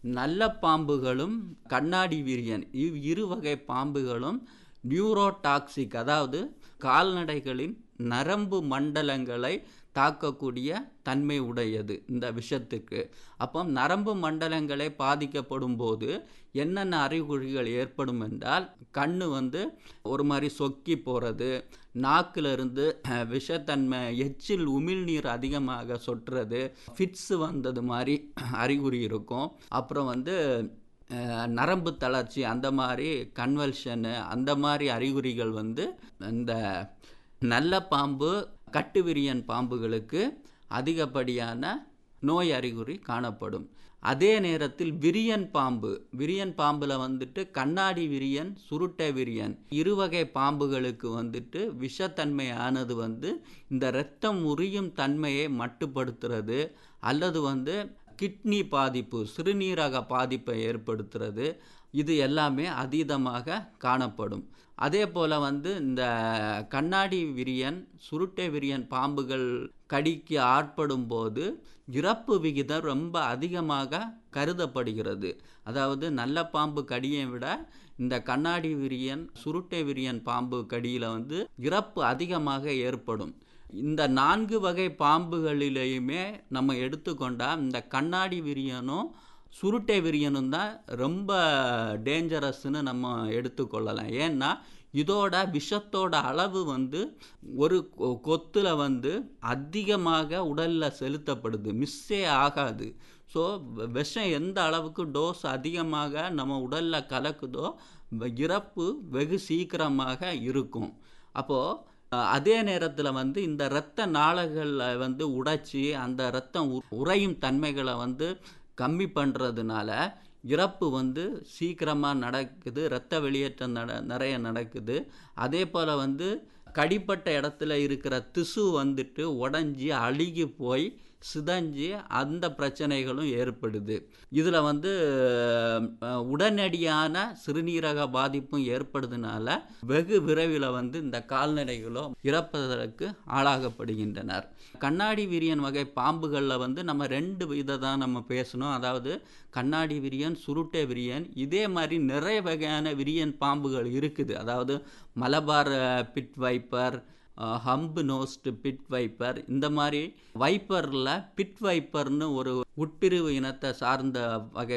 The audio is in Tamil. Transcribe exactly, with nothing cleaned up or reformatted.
நல்ல பாம்புகளும் கண்ணாடி விரியன் இவ் இரு வகை பாம்புகளும் நியூரோடாக்சிக், அதாவது கால்நடைகளின் நரம்பு மண்டலங்களை தாக்கக்கூடிய தன்மை உடையது இந்த விஷத்துக்கு. அப்போ நரம்பு மண்டலங்களை பாதிக்கப்படும் போது என்னென்ன அறிகுறிகள் ஏற்படும் என்றால், கண்ணு வந்து ஒரு மாதிரி சொக்கி போகிறது, நாக்கிலிருந்து விஷத்தன்மை, எச்சில் உமிழ்நீர் அதிகமாக சொட்டுறது, ஃபிட்ஸ் வந்தது மாதிரி அறிகுறி இருக்கும். அப்புறம் வந்து நரம்பு தளர்ச்சி, அந்த மாதிரி கன்வல்ஷனு, அந்த மாதிரி அறிகுறிகள் வந்து இந்த நல்ல பாம்பு கட்டுவிரியன் பாம்புகளுக்கு அதிகப்படியான நோய் அறிகுறி காணப்படும். அதே நேரத்தில் விரியன் பாம்பு விரியன் பாம்பில் வந்துட்டு கண்ணாடி விரியன், சுருட்டை விரியன் இரு வகை பாம்புகளுக்கு வந்துட்டு விஷத்தன்மையானது வந்து இந்த இரத்தம் உரியும் தன்மையை மட்டுப்படுத்துறது, அல்லது வந்து கிட்னி பாதிப்பு, சிறுநீரக பாதிப்பை ஏற்படுத்துறது, இது எல்லாமே அதீதமாக காணப்படும். அதே போல் வந்து இந்த கண்ணாடி விரியன், சுருட்டை விரியன் பாம்புகள் கடிக்கு ஆட்படும் போது இறப்பு விகிதம் ரொம்ப அதிகமாக கருதப்படுகிறது. அதாவது நல்ல பாம்பு கடியை விட இந்த கண்ணாடி விரியன், சுருட்டை விரியன் பாம்பு கடியில் வந்து இறப்பு அதிகமாக ஏற்படும். இந்த நான்கு வகை பாம்புகளிலேயுமே நம்ம எடுத்துக்கொண்டால் இந்த கண்ணாடி விரியனும் சுருட்டை விரியனும் தான் ரொம்ப டேஞ்சரஸ்ன்னு நம்ம எடுத்துக்கொள்ளலாம். ஏன்னா இதோட விஷத்தோட அளவு வந்து ஒரு கொத்தில் வந்து அதிகமாக உடலில் செலுத்தப்படுது, மிஸ்ஸே ஆகாது. ஸோ விஷம் எந்த அளவுக்கு டோஸ் அதிகமாக நம்ம உடலில் கலக்குதோ இறப்பு வெகு சீக்கிரமாக இருக்கும். அப்போது அதே நேரத்தில் வந்து இந்த இரத்த நாளங்களை வந்து உடைச்சி அந்த இரத்தம் உறையும் தன்மைகளை வந்து கம்மி பண்ணுறதுனால இறப்பு வந்து சீக்கிரமாக நடக்குது, இரத்த வெளியேற்றம் நட நிறைய நடக்குது. அதே போல் வந்து கடிப்பட்ட இடத்துல இருக்கிற திசு வந்துட்டு உடஞ்சி அழுகி போய் சிதஞ்சு அந்த பிரச்சனைகளும் ஏற்படுது. இதில் வந்து உடனடியான சிறுநீரக பாதிப்பும் ஏற்படுறதுனால வெகு விரைவில் வந்து இந்த கால்நடைகளும் இறப்பதற்கு ஆளாகப்படுகின்றனர். கண்ணாடி விரியன் வகை பாம்புகளில் வந்து நம்ம ரெண்டு வித தான் நம்ம பேசணும். அதாவது கண்ணாடி விரியன், சுருட்டை விரியன், இதே மாதிரி நிறைய வகையான விரியன் பாம்புகள் இருக்குது. அதாவது Malabar bit wiper, ஹம்பு nosed bit wiper, இந்த மாதிரி வைப்பரில் பிட் வைப்பர்னு ஒரு உட்பிரிவு இனத்தை சார்ந்த வகை